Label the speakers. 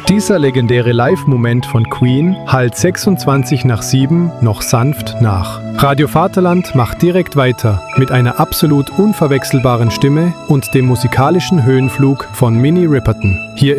Speaker 1: Dieser legendäre Live-Moment von Queen hallt 26 nach 7 noch sanft nach. Radio Vaterland macht direkt weiter mit einer absolut unverwechselbaren Stimme und dem musikalischen Höhenflug von Minnie Riperton. Hier